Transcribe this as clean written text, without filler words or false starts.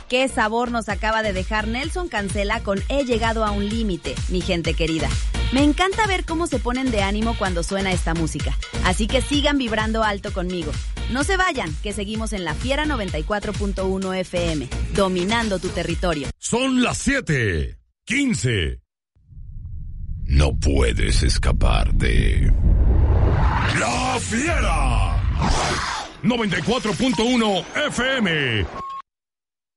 Qué sabor nos acaba de dejar Nelson Cancela con He llegado a un límite, mi gente querida. Me encanta ver cómo se ponen de ánimo cuando suena esta música. Así que sigan vibrando alto conmigo. No se vayan, que seguimos en La Fiera 94.1 FM, dominando tu territorio. Son las 7:15. No puedes escapar de La Fiera 94.1 FM.